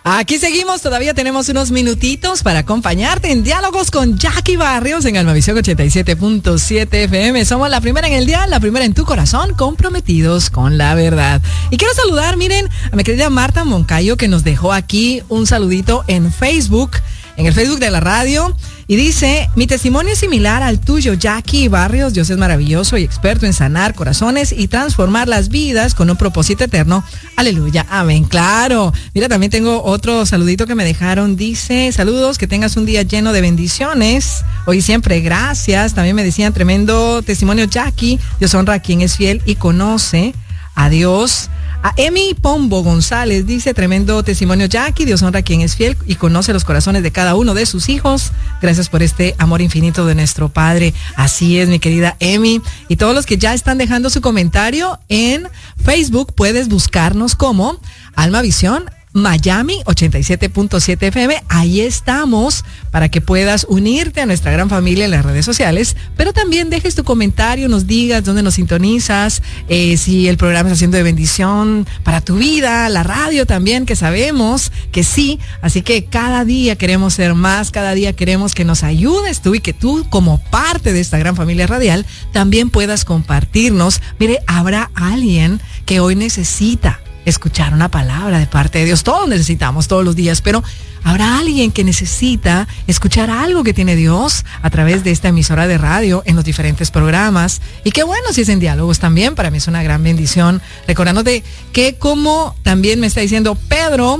Aquí seguimos, todavía tenemos unos minutitos para acompañarte en Diálogos con Jackie Barrios en Almavisión 87.7 FM. Somos la primera en el dial, la primera en tu corazón, comprometidos con la verdad. Y quiero saludar, miren, a mi querida Marta Moncayo, que nos dejó aquí un saludito en Facebook, en el Facebook de la radio. Y dice, mi testimonio es similar al tuyo, Jackie Barrios. Dios es maravilloso y experto en sanar corazones y transformar las vidas con un propósito eterno. Aleluya, amén. Claro. Mira, también tengo otro saludito que me dejaron. Dice, saludos, que tengas un día lleno de bendiciones. Hoy y siempre, gracias. También me decían, tremendo testimonio, Jackie. Dios honra a quien es fiel y conoce a Dios. A Emi Pombo González dice, tremendo testimonio, Jackie. Dios honra a quien es fiel y conoce los corazones de cada uno de sus hijos. Gracias por este amor infinito de nuestro Padre. Así es, mi querida Emi. Y todos los que ya están dejando su comentario en Facebook, puedes buscarnos como Almavisión Miami 87.7 FM. Ahí estamos para que puedas unirte a nuestra gran familia en las redes sociales, pero también dejes tu comentario, nos digas dónde nos sintonizas, si el programa está siendo de bendición para tu vida, la radio también, que sabemos que sí. Así que cada día queremos ser más, cada día queremos que nos ayudes tú y que tú, como parte de esta gran familia radial, también puedas compartirnos. Mire, habrá alguien que hoy necesita escuchar una palabra de parte de Dios. Todos necesitamos todos los días, pero habrá alguien que necesita escuchar algo que tiene Dios a través de esta emisora de radio en los diferentes programas. Y qué bueno si es en Diálogos también. Para mí es una gran bendición. Recordándote que, como también me está diciendo Pedro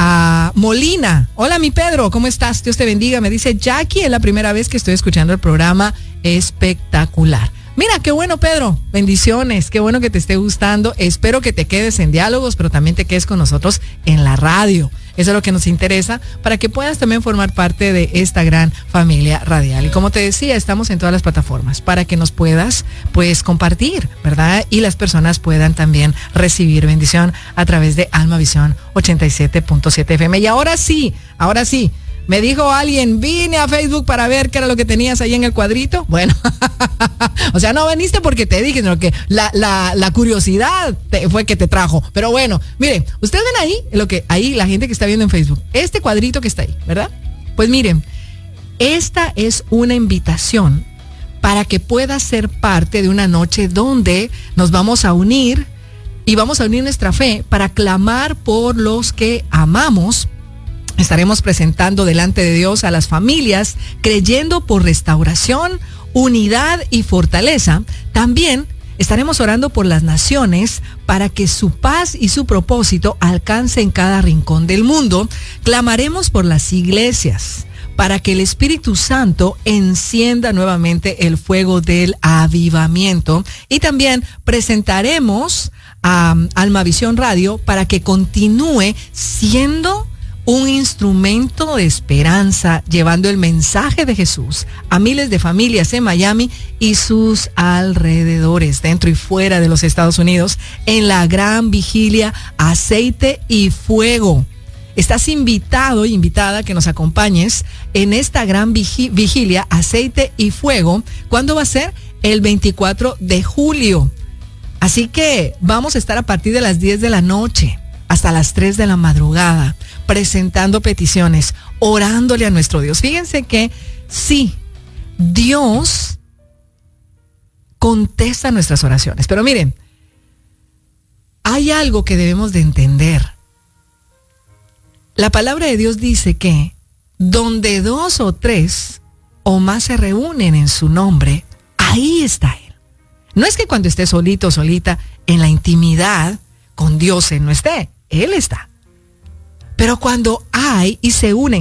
Molina. Hola, mi Pedro, ¿cómo estás? Dios te bendiga. Me dice, Jackie, es la primera vez que estoy escuchando el programa. Espectacular. Mira, qué bueno, Pedro, bendiciones, qué bueno que te esté gustando. Espero que te quedes en Diálogos, pero también te quedes con nosotros en la radio. Eso es lo que nos interesa, para que puedas también formar parte de esta gran familia radial. Y como te decía, estamos en todas las plataformas para que nos puedas, pues, compartir, ¿verdad? Y las personas puedan también recibir bendición a través de Almavisión 87.7 FM. Y ahora sí. Me dijo alguien, vine a Facebook para ver qué era lo que tenías ahí en el cuadrito. Bueno, o sea, no viniste porque te dije, sino que la curiosidad fue que te trajo. Pero bueno, miren, ustedes ven ahí la gente que está viendo en Facebook, este cuadrito que está ahí, ¿verdad? Pues miren, esta es una invitación para que puedas ser parte de una noche donde nos vamos a unir y vamos a unir nuestra fe para clamar por los que amamos. Estaremos presentando delante de Dios a las familias, creyendo por restauración, unidad y fortaleza. También estaremos orando por las naciones para que su paz y su propósito alcancen cada rincón del mundo. Clamaremos por las iglesias para que el Espíritu Santo encienda nuevamente el fuego del avivamiento. Y también presentaremos a Almavisión Radio para que continúe siendo un instrumento de esperanza, llevando el mensaje de Jesús a miles de familias en Miami y sus alrededores, dentro y fuera de los Estados Unidos, en la gran vigilia Aceite y Fuego. Estás invitado e invitada a que nos acompañes en esta gran vigilia Aceite y Fuego. ¿Cuándo va a ser? El 24 de julio. Así que vamos a estar a partir de las 10 de la noche hasta las 3 de la madrugada, presentando peticiones, orándole a nuestro Dios. Fíjense que sí, Dios contesta nuestras oraciones. Pero miren, hay algo que debemos de entender. La palabra de Dios dice que donde 2 o 3 o más se reúnen en su nombre, ahí está Él. No es que cuando esté solito o solita en la intimidad con Dios Él no esté. Él está. Pero cuando hay y se unen,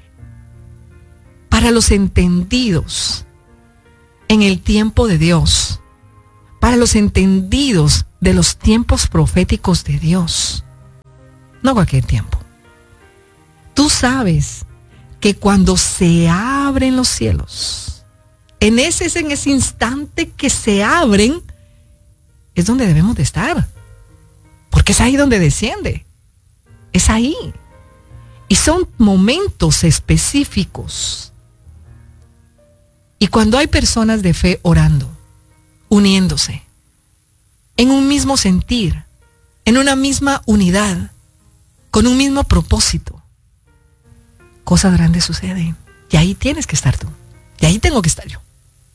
para los entendidos en el tiempo de Dios, para los entendidos de los tiempos proféticos de Dios, no cualquier tiempo. Tú sabes que cuando se abren los cielos, en ese instante que se abren, es donde debemos de estar. Porque es ahí donde desciende. Es ahí. Y son momentos específicos. Y cuando hay personas de fe orando, uniéndose, en un mismo sentir, en una misma unidad, con un mismo propósito, cosas grandes suceden. Y ahí tienes que estar tú. Y ahí tengo que estar yo.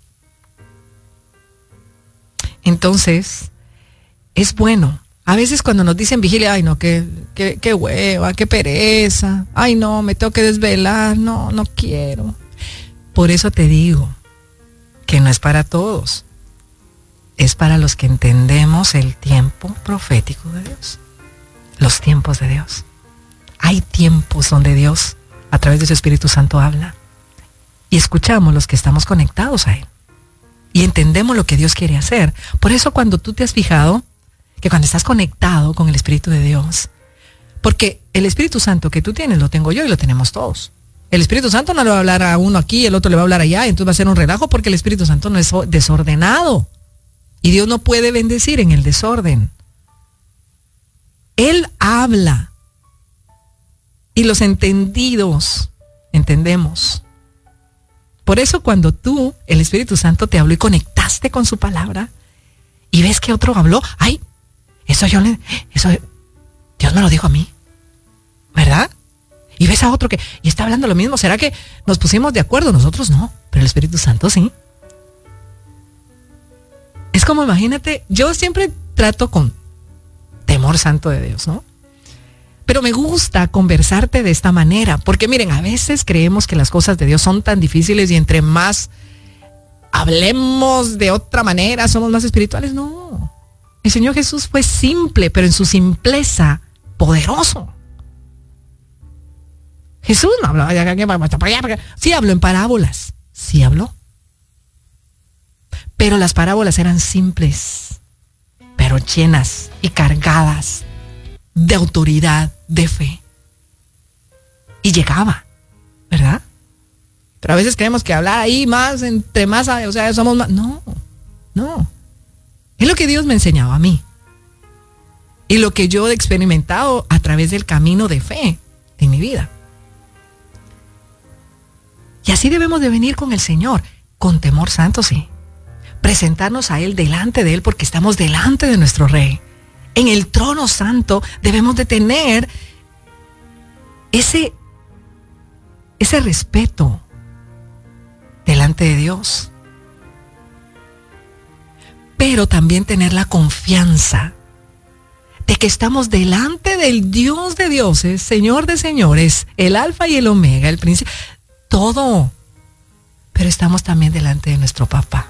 Entonces, es bueno. A veces cuando nos dicen vigilia, ay no, qué hueva, qué pereza. Ay no, me tengo que desvelar. No quiero. Por eso te digo que no es para todos. Es para los que entendemos el tiempo profético de Dios. Los tiempos de Dios. Hay tiempos donde Dios, a través de su Espíritu Santo, habla. Y escuchamos los que estamos conectados a Él. Y entendemos lo que Dios quiere hacer. Por eso cuando tú te has fijado que cuando estás conectado con el Espíritu de Dios, porque el Espíritu Santo que tú tienes lo tengo yo y lo tenemos todos. El Espíritu Santo no le va a hablar a uno aquí, el otro le va a hablar allá, entonces va a ser un relajo porque el Espíritu Santo no es desordenado. Y Dios no puede bendecir en el desorden. Él habla. Y los entendidos entendemos. Por eso cuando tú, el Espíritu Santo te habló y conectaste con su palabra y ves que otro habló, ay, eso Dios me lo dijo a mí, ¿verdad? Y ves a otro que y está hablando lo mismo. ¿Será que nos pusimos de acuerdo? Nosotros no, pero el Espíritu Santo sí. Es como, imagínate, yo siempre trato con temor santo de Dios, ¿no? Pero me gusta conversarte de esta manera, porque miren, a veces creemos que las cosas de Dios son tan difíciles y entre más hablemos de otra manera somos más espirituales. No, el Señor Jesús fue simple, pero en su simpleza poderoso. Jesús no habló, sí habló en parábolas, sí habló. Pero las parábolas eran simples, pero llenas y cargadas de autoridad, de fe. Y llegaba, ¿verdad? Pero a veces creemos que hablar ahí más, entre más, o sea, somos más. No. Es lo que Dios me enseñaba a mí. Y lo que yo he experimentado a través del camino de fe en mi vida. Y así debemos de venir con el Señor, con temor santo, sí. Presentarnos a Él, delante de Él, porque estamos delante de nuestro Rey. En el trono santo debemos de tener ese respeto delante de Dios. Pero también tener la confianza de que estamos delante del Dios de dioses, Señor de señores, el Alfa y el Omega, el Príncipe, todo. Pero estamos también delante de nuestro Papá.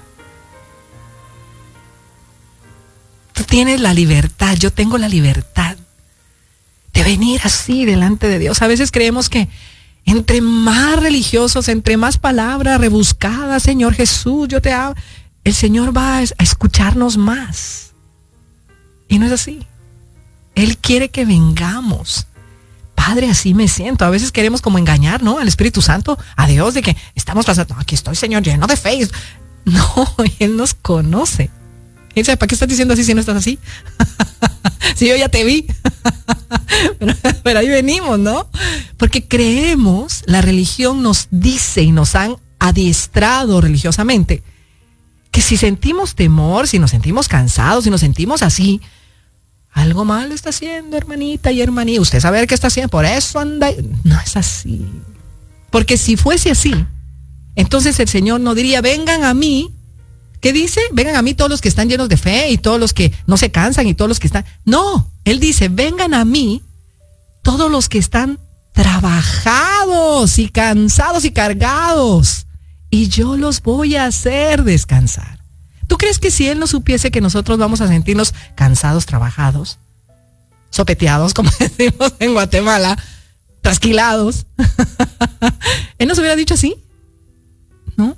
Tú tienes la libertad, yo tengo la libertad de venir así delante de Dios. A veces creemos que entre más religiosos, entre más palabras rebuscadas, Señor Jesús, yo te amo, el Señor va a escucharnos más. Y no es así. Él quiere que vengamos. Padre, así me siento. A veces queremos como engañar, ¿no? Al Espíritu Santo, a Dios, de que estamos pasando, aquí estoy, Señor, lleno de fe. No, Él nos conoce. Él sabe, ¿para qué estás diciendo así si no estás así? Si yo ya te vi. pero ahí venimos, ¿no? Porque creemos, la religión nos dice y nos han adiestrado religiosamente que si sentimos temor, si nos sentimos cansados, si nos sentimos así, algo mal está haciendo, hermanita y hermanita. Usted sabe qué está haciendo, por eso anda. No es así. Porque si fuese así, entonces el Señor no diría, vengan a mí. ¿Qué dice? Vengan a mí todos los que están llenos de fe y todos los que no se cansan y todos los que están. No, Él dice, vengan a mí todos los que están trabajados y cansados y cargados, y yo los voy a hacer descansar. ¿Tú crees que si Él no supiese que nosotros vamos a sentirnos cansados, trabajados, sopeteados, como decimos en Guatemala, trasquilados, Él nos hubiera dicho así? ¿No?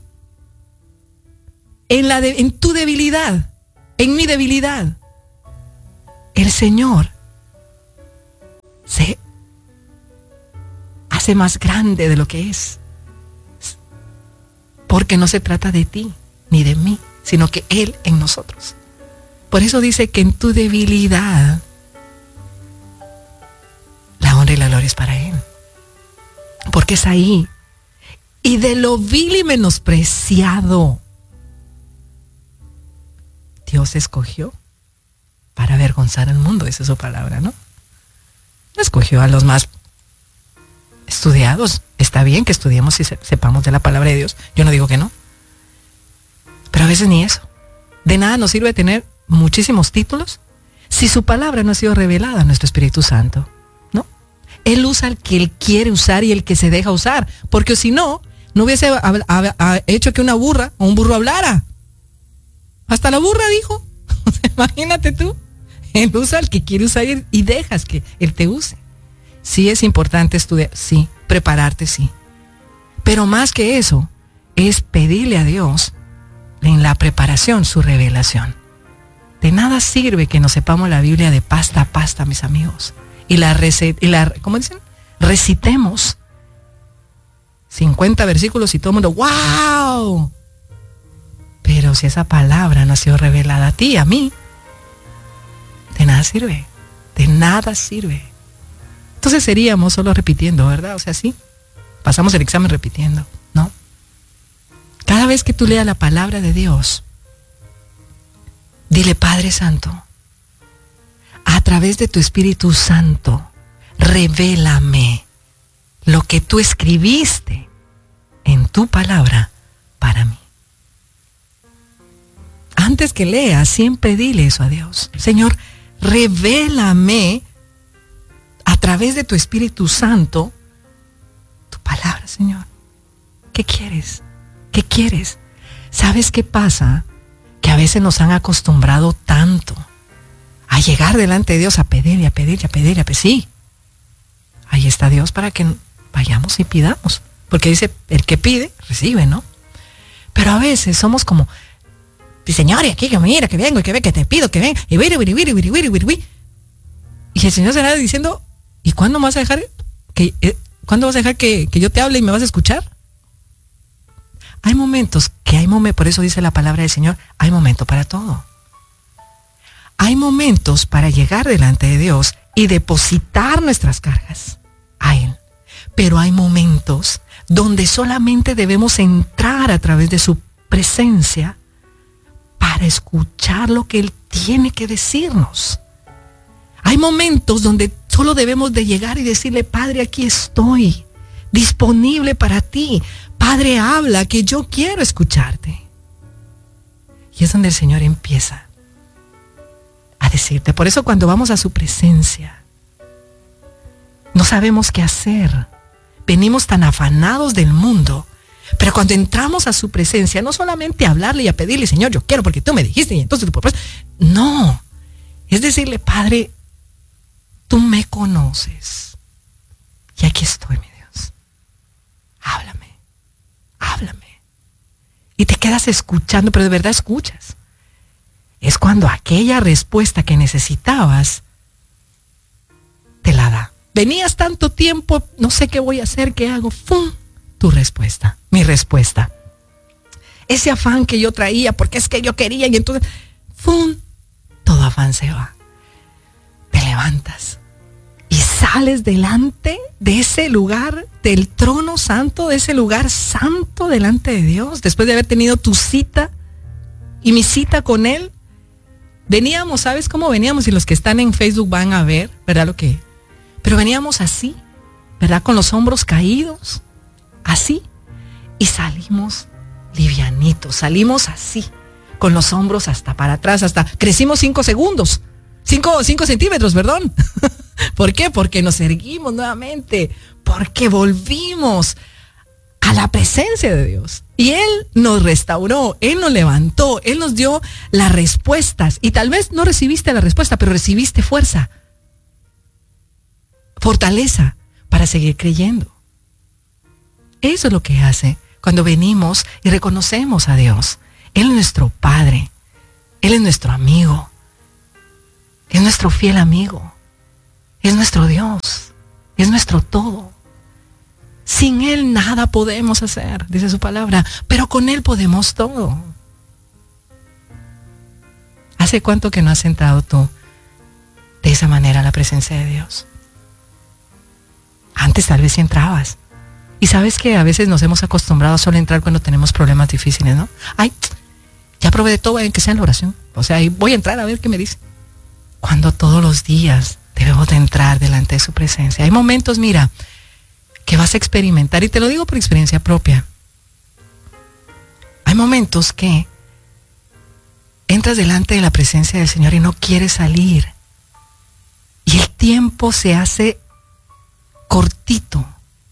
En tu debilidad, en mi debilidad, el Señor se hace más grande de lo que es. Porque no se trata de ti ni de mí, sino que Él en nosotros. Por eso dice que en tu debilidad la honra y la gloria es para Él. Porque es ahí. Y de lo vil y menospreciado, Dios escogió para avergonzar al mundo. Esa es su palabra, ¿no? No escogió a los más estudiados, está bien que estudiemos y sepamos de la palabra de Dios. Yo no digo que no. Pero a veces ni eso. De nada nos sirve tener muchísimos títulos si su palabra no ha sido revelada a nuestro Espíritu Santo, ¿no? Él usa al que Él quiere usar y el que se deja usar. Porque si no, no hubiese hecho que una burra o un burro hablara. Hasta la burra dijo. Imagínate tú. Él usa al que quiere usar y dejas que Él te use. Sí es importante estudiar, sí. Prepararte, sí. Pero más que eso, es pedirle a Dios en la preparación su revelación. De nada sirve que nos sepamos la Biblia de pasta a pasta, mis amigos. ¿Cómo dicen? Recitemos 50 versículos y todo el mundo, ¡wow! Pero si esa palabra no ha sido revelada a ti, a mí, de nada sirve. De nada sirve. Entonces seríamos solo repitiendo, ¿verdad? O sea, sí, pasamos el examen repitiendo, ¿no? Cada vez que tú leas la palabra de Dios, dile, Padre Santo, a través de tu Espíritu Santo, revélame lo que tú escribiste en tu palabra para mí. Antes que leas, siempre dile eso a Dios. Señor, revélame a través de tu Espíritu Santo tu palabra, Señor. ¿Qué quieres? ¿Qué quieres? ¿Sabes qué pasa? Que a veces nos han acostumbrado tanto a llegar delante de Dios a pedir y a pedir y a pedir y a pedir. Sí, ahí está Dios para que vayamos y pidamos. Porque dice, el que pide, recibe, ¿no? Pero a veces somos como, Señor, y aquí que mira, que vengo y que ve, que te pido, que ven, y y el Señor se va diciendo, ¿y cuándo vas a dejar que yo te hable y me vas a escuchar? Hay momentos por eso dice la palabra del Señor, hay momento para todo. Hay momentos para llegar delante de Dios y depositar nuestras cargas a Él. Pero hay momentos donde solamente debemos entrar a través de su presencia para escuchar lo que Él tiene que decirnos. Hay momentos donde solo debemos de llegar y decirle, Padre, aquí estoy, disponible para ti. Padre, habla, que yo quiero escucharte. Y es donde el Señor empieza a decirte. Por eso cuando vamos a su presencia, no sabemos qué hacer. Venimos tan afanados del mundo. Pero cuando entramos a su presencia, no solamente a hablarle y a pedirle, Señor, yo quiero porque tú me dijiste y entonces tu propósito. No, es decirle, Padre, tú me conoces y aquí estoy, mi Dios. Háblame, háblame. Y te quedas escuchando, pero de verdad escuchas. Es cuando aquella respuesta que necesitabas te la da. Venías tanto tiempo, no sé qué voy a hacer, qué hago, ¡fum! Tu respuesta, mi respuesta. Ese afán que yo traía, porque es que yo quería, y entonces, ¡fum! Todo afán se va. Te levantas y sales delante de ese lugar, del trono santo, de ese lugar santo delante de Dios, después de haber tenido tu cita y mi cita con Él. Veníamos, ¿sabes cómo veníamos? Y los que están en Facebook van a ver, ¿verdad? Pero veníamos así, ¿verdad? Con los hombros caídos. Así, y salimos livianitos, salimos así, con los hombros hasta para atrás, hasta crecimos 5 centímetros, perdón. ¿Por qué? Porque nos erguimos nuevamente, porque volvimos a la presencia de Dios. Y Él nos restauró, Él nos levantó, Él nos dio las respuestas. Y tal vez no recibiste la respuesta, pero recibiste fuerza, fortaleza para seguir creyendo. Eso es lo que hace cuando venimos y reconocemos a Dios. Él es nuestro Padre. Él es nuestro amigo. Es nuestro fiel amigo. Es nuestro Dios. Es nuestro todo. Sin Él nada podemos hacer, dice su palabra, pero con Él podemos todo. ¿Hace cuánto que no has entrado tú de esa manera a la presencia de Dios? Antes tal vez sí entrabas. Y sabes que a veces nos hemos acostumbrado a solo entrar cuando tenemos problemas difíciles, ¿no? Ay, ya probé de todo, que sea en la oración. O sea, voy a entrar a ver qué me dice. Cuando todos los días debemos de entrar delante de su presencia. Hay momentos, mira, que vas a experimentar, y te lo digo por experiencia propia. Hay momentos que entras delante de la presencia del Señor y no quieres salir. Y el tiempo se hace cortito.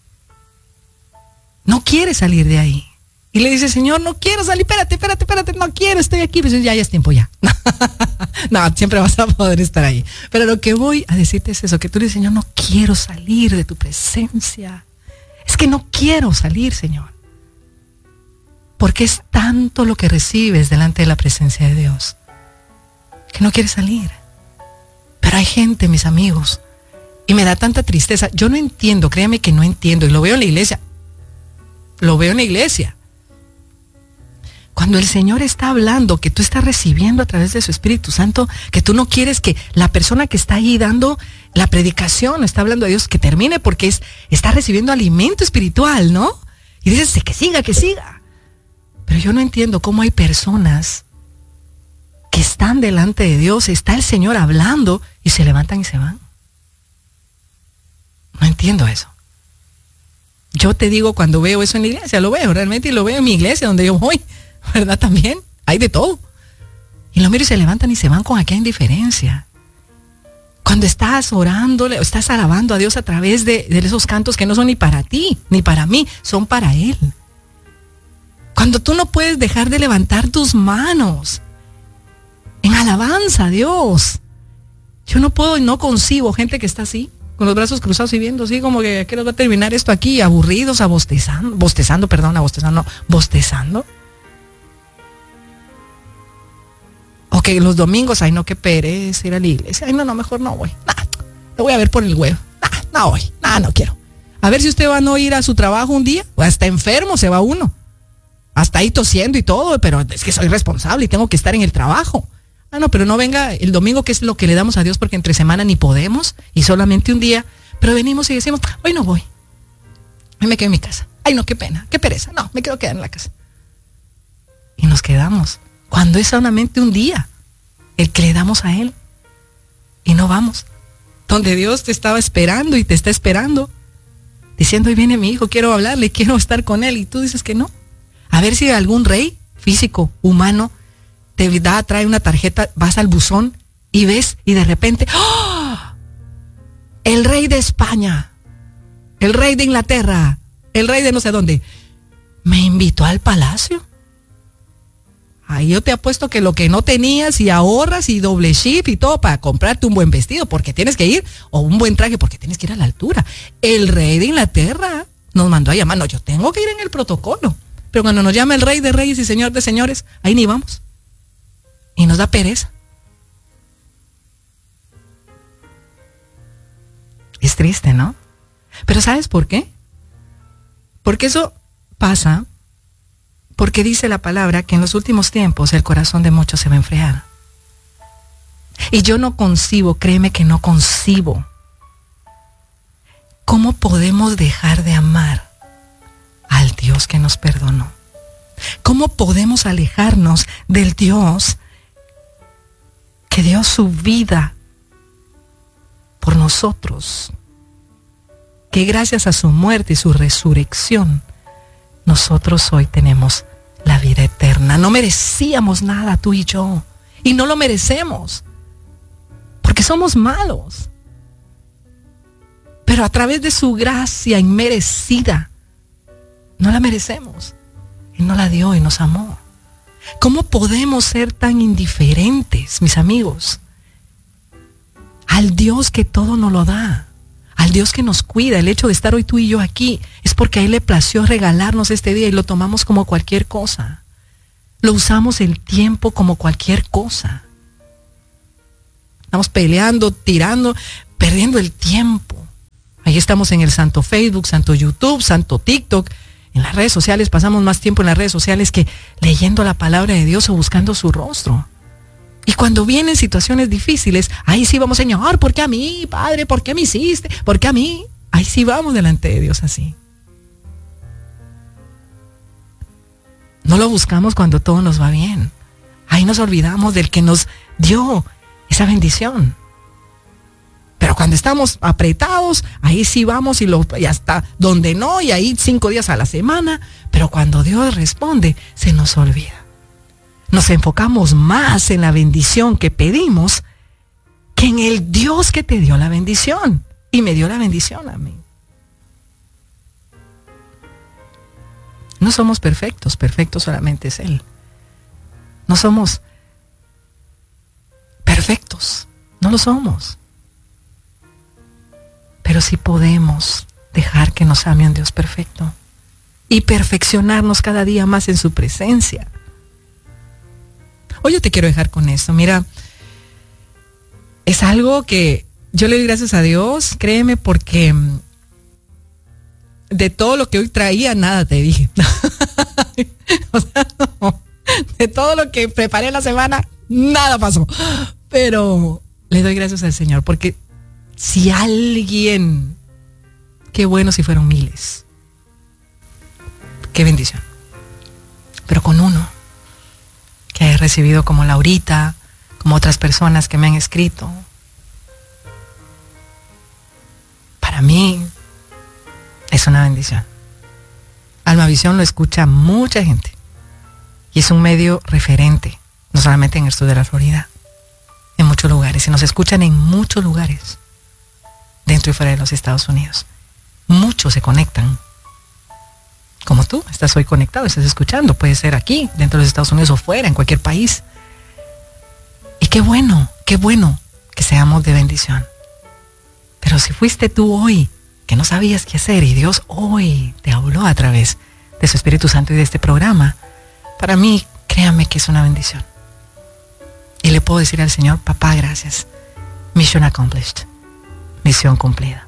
No quieres salir de ahí. Y le dices, Señor, no quiero salir, espérate, no quiero, estoy aquí. Pues ya es tiempo ya. No, siempre vas a poder estar ahí. Pero lo que voy a decirte es eso, que tú le dices, Señor, no quiero salir de tu presencia. Es que no quiero salir, Señor. Porque es tanto lo que recibes delante de la presencia de Dios, que no quieres salir. Pero hay gente, mis amigos, y me da tanta tristeza. Yo no entiendo, créame que no entiendo, y lo veo en la iglesia. Cuando el Señor está hablando, que tú estás recibiendo a través de su Espíritu Santo, que tú no quieres que la persona que está ahí dando la predicación, está hablando a Dios, que termine porque está recibiendo alimento espiritual, ¿no? Y dices, que siga. Pero yo no entiendo cómo hay personas que están delante de Dios, está el Señor hablando y se levantan y se van. No entiendo eso. Yo te digo, cuando veo eso en la iglesia, lo veo realmente, y lo veo en mi iglesia donde yo voy, ¿verdad? También hay de todo. Y lo miro y se levantan y se van con aquella indiferencia. Cuando estás orándole, estás alabando a Dios a través de esos cantos que no son ni para ti, ni para mí, son para Él. Cuando tú no puedes dejar de levantar tus manos en alabanza a Dios. Yo no puedo y no concibo gente que está así, con los brazos cruzados y viendo así como que va a terminar esto aquí, aburridos, bostezando. O que los domingos, ay no, qué pereza ir a la iglesia. Ay no, mejor no voy. Lo voy a ver por el huevo. No voy. No quiero. A ver si usted va a no ir a su trabajo un día, o hasta enfermo se va uno. Hasta ahí tosiendo y todo, pero es que soy responsable y tengo que estar en el trabajo. No, pero no venga el domingo, que es lo que le damos a Dios, porque entre semana ni podemos, y solamente un día, pero venimos y decimos, hoy no voy. Hoy me quedo en mi casa. Ay no, qué pena, qué pereza. No, me quiero quedar en la casa. Y nos quedamos, cuando es solamente un día el que le damos a Él. Y no vamos. Donde Dios te estaba esperando y te está esperando, diciendo, hoy viene mi hijo, quiero hablarle, quiero estar con él, y tú dices que no. A ver si algún rey físico, humano, trae una tarjeta, vas al buzón y ves, y de repente, ¡oh! El rey de España, el rey de Inglaterra, el rey de no sé dónde, me invitó al palacio. Ahí yo te apuesto que lo que no tenías, y ahorras, y doble shift y todo para comprarte un buen vestido, porque tienes que ir, o un buen traje, porque tienes que ir a la altura. El rey de Inglaterra nos mandó a llamar. No, yo tengo que ir en el protocolo. Pero cuando nos llama el rey de reyes y señor de señores, ahí ni vamos. Y nos da pereza. Es triste, ¿no? Pero ¿sabes por qué? Porque eso pasa porque dice la palabra que en los últimos tiempos el corazón de muchos se va a enfriar. Y yo no concibo, créeme que no concibo, ¿cómo podemos dejar de amar al Dios que nos perdonó? ¿Cómo podemos alejarnos del Dios que dio su vida por nosotros? Que gracias a su muerte y su resurrección, nosotros hoy tenemos la vida eterna. No merecíamos nada, tú y yo. Y no lo merecemos, porque somos malos. Pero a través de su gracia inmerecida, no la merecemos. Él nos la dio y nos amó. ¿Cómo podemos ser tan indiferentes, mis amigos, al Dios que todo nos lo da? Al Dios que nos cuida. El hecho de estar hoy tú y yo aquí es porque a Él le plació regalarnos este día, y lo tomamos como cualquier cosa. Lo usamos el tiempo como cualquier cosa. Estamos peleando, tirando, perdiendo el tiempo. Ahí estamos en el santo Facebook, santo YouTube, santo TikTok. En las redes sociales pasamos más tiempo en las redes sociales que leyendo la palabra de Dios o buscando su rostro. Y cuando vienen situaciones difíciles, ahí sí vamos, Señor, ¿por qué a mí, Padre? ¿Por qué me hiciste? ¿Por qué a mí? Ahí sí vamos delante de Dios así. No lo buscamos cuando todo nos va bien. Ahí nos olvidamos del que nos dio esa bendición. Pero cuando estamos apretados, ahí sí vamos y hasta donde no, y ahí 5 días a la semana. Pero cuando Dios responde, se nos olvida. Nos enfocamos más en la bendición que pedimos que en el Dios que te dio la bendición. Y me dio la bendición a mí. No somos perfectos, perfecto solamente es Él. No somos perfectos, no lo somos. Pero sí podemos dejar que nos ame un Dios perfecto y perfeccionarnos cada día más en su presencia. Hoy yo te quiero dejar con esto. Mira, es algo que yo le doy gracias a Dios, créeme, porque de todo lo que hoy traía, nada te dije. O sea, no, de todo lo que preparé la semana, nada pasó. Pero le doy gracias al Señor, porque si alguien, qué bueno si fueron miles, qué bendición. Pero con uno que he recibido como Laurita, como otras personas que me han escrito, para mí es una bendición. Almavisión lo escucha mucha gente y es un medio referente, no solamente en el sur de la Florida, en muchos lugares, y nos escuchan en muchos lugares dentro y fuera de los Estados Unidos. Muchos se conectan, como tú, estás hoy conectado, estás escuchando, puede ser aquí, dentro de los Estados Unidos o fuera, en cualquier país. Y qué bueno que seamos de bendición. Pero si fuiste tú hoy, que no sabías qué hacer, y Dios hoy te habló a través de su Espíritu Santo y de este programa, para mí, créame que es una bendición. Y le puedo decir al Señor, papá, gracias. Mission accomplished. Misión cumplida.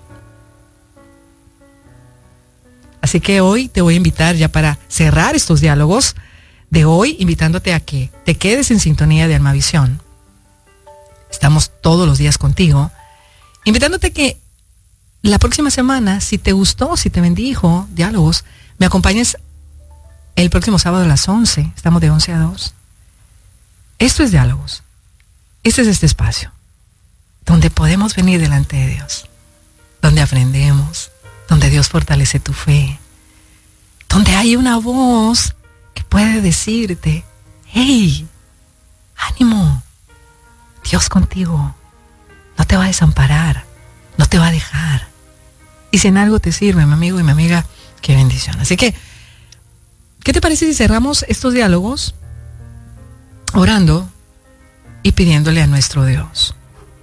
Así que hoy te voy a invitar ya para cerrar estos diálogos de hoy, invitándote a que te quedes en sintonía de Almavisión. Estamos todos los días contigo, invitándote que la próxima semana, si te gustó, si te bendijo, diálogos, me acompañes el próximo sábado a las 11. Estamos de 11 a 2. Esto es diálogos. Este es este espacio donde podemos venir delante de Dios, donde aprendemos, donde Dios fortalece tu fe, donde hay una voz que puede decirte, hey, ánimo, Dios contigo, no te va a desamparar, no te va a dejar. Y si en algo te sirve, mi amigo y mi amiga, qué bendición. Así que, ¿qué te parece si cerramos estos diálogos orando y pidiéndole a nuestro Dios?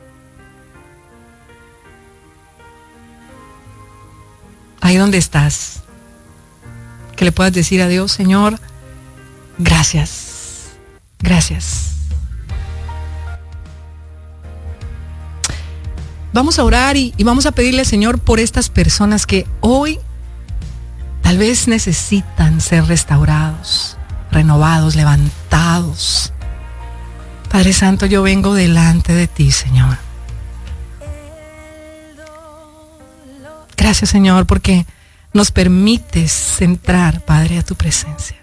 Ahí donde estás, que le puedas decir a Dios, Señor, gracias, gracias. Vamos a orar y vamos a pedirle al Señor por estas personas que hoy tal vez necesitan ser restaurados, renovados, levantados. Padre Santo, yo vengo delante de ti, Señor. Gracias, Señor, porque nos permites entrar, Padre, a tu presencia.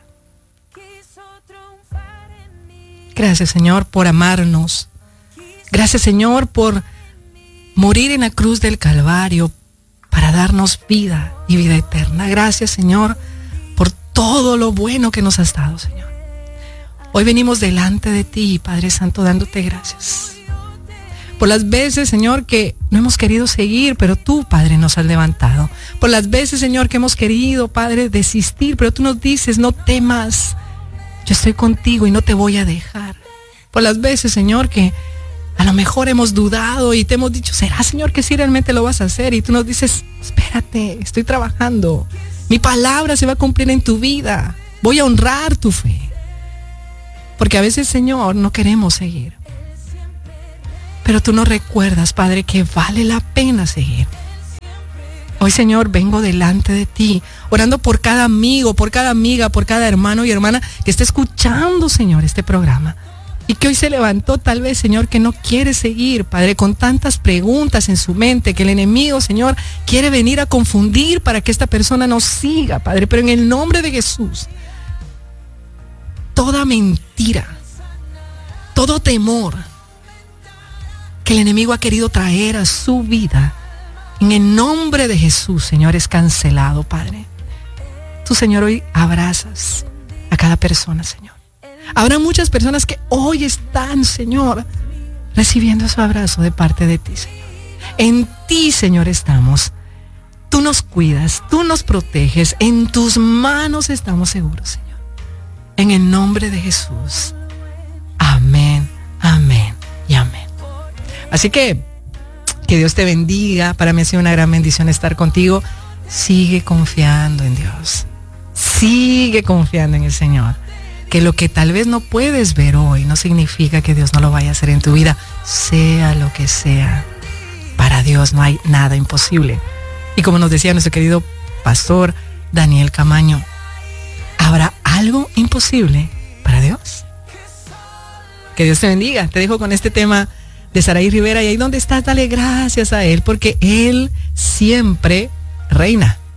Gracias, Señor, por amarnos. Gracias, Señor, por morir en la cruz del Calvario para darnos vida y vida eterna. Gracias, Señor, por todo lo bueno que nos has dado, Señor. Hoy venimos delante de ti, Padre Santo, dándote gracias. Por las veces, Señor, que no hemos querido seguir, pero tú, Padre, nos has levantado. Por las veces, Señor, que hemos querido, Padre, desistir, pero tú nos dices, no temas, yo estoy contigo y no te voy a dejar. Por las veces, Señor, que a lo mejor hemos dudado y te hemos dicho, ¿será, Señor, que sí realmente lo vas a hacer? Y tú nos dices, espérate, estoy trabajando. Mi palabra se va a cumplir en tu vida. Voy a honrar tu fe. Porque a veces, Señor, no queremos seguir. Pero tú nos recuerdas, Padre, que vale la pena seguir. Hoy, Señor, vengo delante de ti, orando por cada amigo, por cada amiga, por cada hermano y hermana que esté escuchando, Señor, este programa. Y que hoy se levantó tal vez, Señor, que no quiere seguir, Padre, con tantas preguntas en su mente, que el enemigo, Señor, quiere venir a confundir para que esta persona no siga, Padre. Pero en el nombre de Jesús, toda mentira, todo temor que el enemigo ha querido traer a su vida, en el nombre de Jesús, Señor, es cancelado, Padre. Tú, Señor, hoy abrazas a cada persona, Señor. Habrá muchas personas que hoy están, Señor, recibiendo su abrazo de parte de ti, Señor. En ti, Señor, estamos. Tú nos cuidas, tú nos proteges. En tus manos estamos seguros, Señor. En el nombre de Jesús. Amén, amén y amén. Así que Dios te bendiga. Para mí ha sido una gran bendición estar contigo. Sigue confiando en Dios. Sigue confiando en el Señor. Que lo que tal vez no puedes ver hoy no significa que Dios no lo vaya a hacer en tu vida. Sea lo que sea. Para Dios no hay nada imposible. Y como nos decía nuestro querido pastor Daniel Camaño, ¿habrá algo imposible para Dios? Que Dios te bendiga. Te dejo con este tema de Saraí Rivera, y ahí donde estás, dale gracias a Él, porque Él siempre reina.